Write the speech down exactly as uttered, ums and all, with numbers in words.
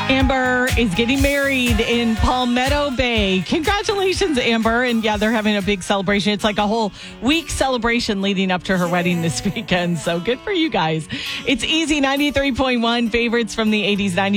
Amber is getting married in Palmetto Bay. Congratulations, Amber. And yeah, they're having a big celebration. It's like a whole week celebration leading up to her wedding this weekend. So good for you guys. It's Easy ninety-three point one, favorites from the eighties, nineties.